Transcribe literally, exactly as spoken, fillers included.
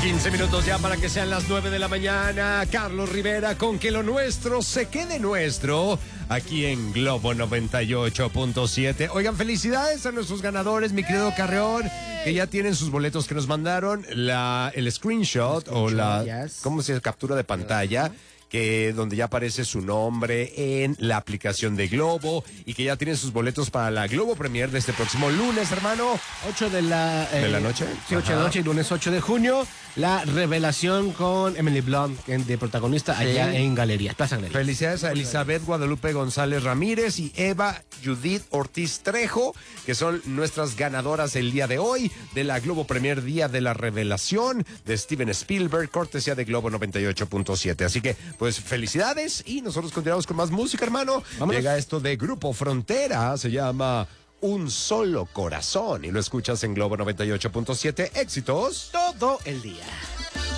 quince minutos ya para que sean las nueve de la mañana. Carlos Rivera con que lo nuestro se quede nuestro aquí en Globo noventa y ocho punto siete. Oigan, felicidades a nuestros ganadores, mi querido Carreón, que ya tienen sus boletos que nos mandaron, la, el screenshot, el screenshot o la, yes. ¿cómo se dice? Captura de pantalla. Que donde ya aparece su nombre en la aplicación de Globo y que ya tienen sus boletos para la Globo Premier de este próximo lunes, hermano. ocho de la... Eh, ¿De la noche? Sí, ocho de la noche, lunes ocho de junio. La revelación con Emily Blunt de protagonista allá sí. en Galerías, Plaza Galerías. Felicidades a Elizabeth Guadalupe González Ramírez y Eva Judith Ortiz Trejo, que son nuestras ganadoras el día de hoy de la Globo Premier Día de la Revelación de Steven Spielberg, cortesía de Globo noventa y ocho punto siete. Así que, pues, felicidades y nosotros continuamos con más música, hermano. Vámonos. Llega esto de Grupo Frontera, se llama Un Solo Corazón y lo escuchas en Globo noventa y ocho punto siete. Éxitos todo el día.